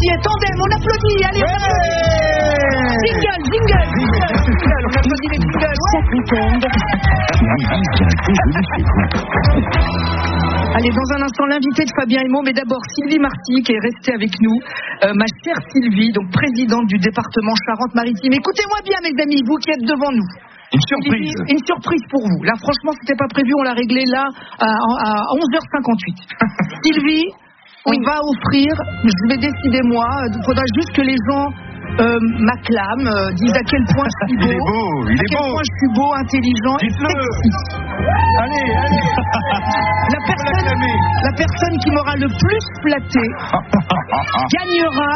applaudit, tandem, on applaudit, allez, on applaudit. Jingle, on applaudit les jingles. Chaque week-end, Allez, dans un instant, l'invité de Fabien Imot, mais d'abord Sylvie Marty qui est restée avec nous. Ma chère Sylvie, donc présidente du département Charente-Maritime. Écoutez-moi bien, mes amis, vous qui êtes devant nous. Une surprise. Une surprise pour vous. Là, franchement, c'était pas prévu, on l'a réglé là à 11h58. Sylvie, on va offrir, je vais décider moi, il faudra juste que les gens m'acclament, disent à quel point je suis beau. Il est beau, il est beau. À quel point je suis beau, intelligent et sexy. Allez. La personne qui m'aura le plus flatté gagnera.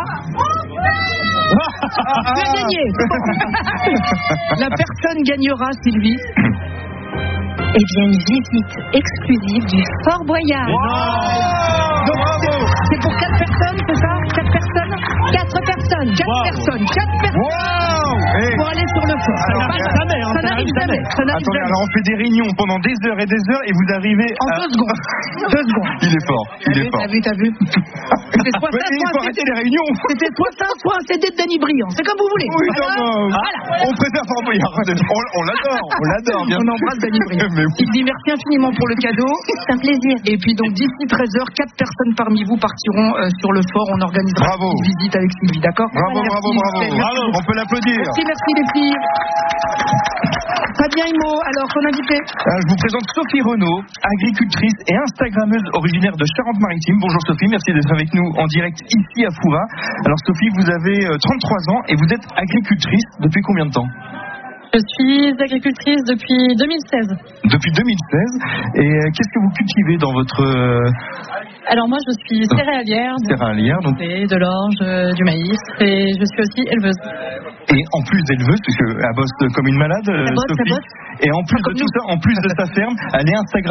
Tu as gagné. La personne gagnera, Sylvie. eh bien, une visite exclusive du Fort Boyard. Donc, c'est pour 4 personnes, c'est ça? 4 personnes? 4 personnes. 4 personnes. 4 personnes. Pour aller sur le fort. Alors, ça n'arrive jamais. Attendez, alors on fait des réunions pendant des heures et vous arrivez en 2 secondes. 2 secondes. Il est fort. T'as vu. C'était soit ça, il faut arrêter les réunions. C'était soit ça, soit un CD de Danny Briand. C'est comme vous voulez. Oui, voilà. On préfère Fort Boyard. On l'adore. Bien on embrasse Danny Briand. Il dit merci infiniment pour le cadeau. C'est un plaisir. Et puis donc d'ici 13h, 4 personnes parmi vous partiront sur le fort. On organisera une visite avec Sylvie, d'accord? Bravo. On peut l'applaudir. Merci les filles. Fabien Imot, alors ton invité. Je vous présente Sophie Renaud, agricultrice et instagrammeuse originaire de Charente-Maritime. Bonjour Sophie, merci d'être avec nous en direct ici à Foura. Alors Sophie, vous avez 33 ans et vous êtes agricultrice depuis combien de temps? Je suis agricultrice depuis 2016. Depuis 2016. Et qu'est-ce que vous cultivez dans votre... Alors moi, je suis céréalière. Céréalière, donc... De l'orge, du maïs. Et je suis aussi éleveuse. Et en plus d'éleveuse, puisqu'elle bosse comme une malade, Sophie. Et en plus de tout ça, en plus de sa ferme, elle est Instagram.